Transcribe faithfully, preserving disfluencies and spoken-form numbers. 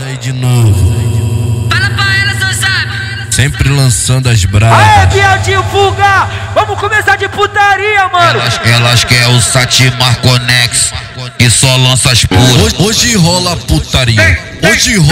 aí de novo. Fala pra ela, seu sabe. Sempre lançando as bravas. Aê, Bieltinho Fuga! Vamos começar de putaria, mano! Elas, elas querem o Satimar Conex, que só lança as puras. Hoje, hoje rola putaria. Hoje rola